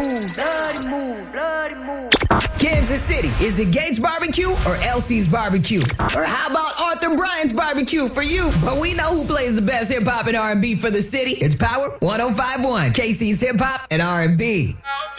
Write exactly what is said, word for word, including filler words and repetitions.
moves, bloody moves, bloody moves. Kansas City, is it Gates Barbecue or Elsie's Barbecue? Or how about Arthur Bryant's Barbecue for you? But we know who plays the best hip-hop and R and B for the city. It's Power one oh five point one, K C's Hip Hop and R and B.